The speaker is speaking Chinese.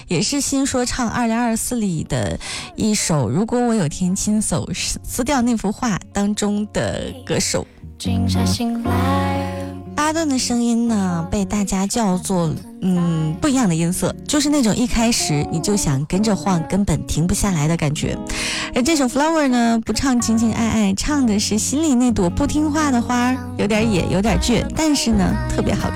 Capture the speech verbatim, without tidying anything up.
也是新说唱二零二四里的一首如果我有天亲手撕掉那幅画当中的歌手。静下心来，巴顿的声音呢被大家叫做嗯不一样的音色，就是那种一开始你就想跟着晃根本停不下来的感觉。而这首 Flower 呢不唱情情爱爱，唱的是心里那朵不听话的花，有点野有点倔，但是呢特别好